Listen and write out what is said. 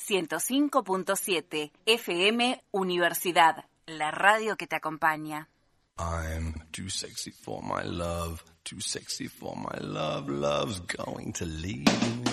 105.7 FM Universidad, la radio que te acompaña. I'm too sexy for my love, too sexy for my love, love's going to leave me.